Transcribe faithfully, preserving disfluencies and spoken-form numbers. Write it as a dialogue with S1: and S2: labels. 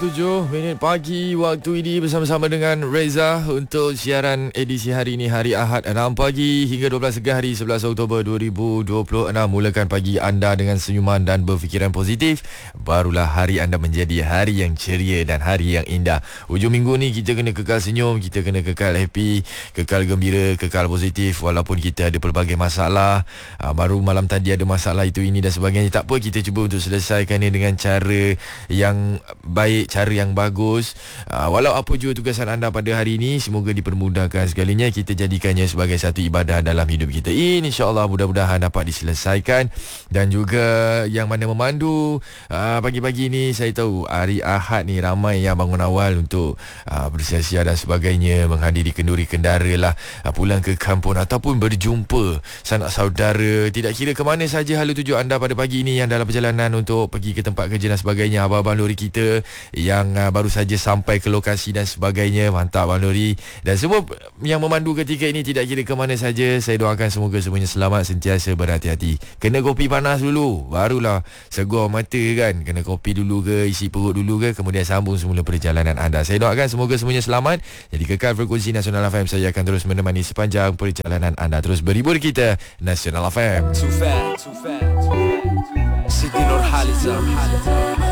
S1: Tujuh minit pagi waktu ini bersama-sama dengan Reza untuk siaran edisi hari ini, hari Ahad enam pagi hingga dua belas tengah hari sebelas Oktober dua ribu dua puluh enam. Mulakan pagi anda dengan senyuman dan berfikiran positif, barulah hari anda menjadi hari yang ceria dan hari yang indah. Hujung minggu ni kita kena kekal senyum, kita kena kekal happy, kekal gembira, kekal positif walaupun kita ada pelbagai masalah. Aa, baru malam tadi ada masalah itu ini dan sebagainya. Tak apa, kita cuba untuk selesaikannya dengan cara yang baik, cara yang bagus. uh, Walau apa juga tugasan anda pada hari ini, semoga dipermudahkan segalinya. Kita jadikannya sebagai satu ibadah dalam hidup kita. InsyaAllah mudah-mudahan dapat diselesaikan. Dan juga yang mana memandu uh, pagi-pagi ni, saya tahu hari Ahad ni ramai yang bangun awal untuk uh, bersiap-siap dan sebagainya, menghadiri kenduri kendara lah, uh, pulang ke kampung ataupun berjumpa sanak saudara. Tidak kira ke mana saja hala tuju anda pada pagi ini, yang dalam perjalanan untuk pergi ke tempat kerja dan sebagainya. Abang-abang lori kita yang uh, baru saja sampai ke lokasi dan sebagainya, mantap Abang Lori. Dan semua yang memandu ketika ini, tidak kira ke mana saja, saya doakan semoga semuanya selamat, sentiasa berhati-hati. Kena kopi panas dulu, barulah segar mata kan. Kena kopi dulu ke, isi perut dulu ke, kemudian sambung semula perjalanan anda. Saya doakan semoga semuanya selamat. Jadi kekal frekuensi Nasional F M, saya akan terus menemani sepanjang perjalanan anda. Terus berhibur kita, Nasional F M.
S2: Too fat, too fat, too fat, too fat. Siti Nurhaliza.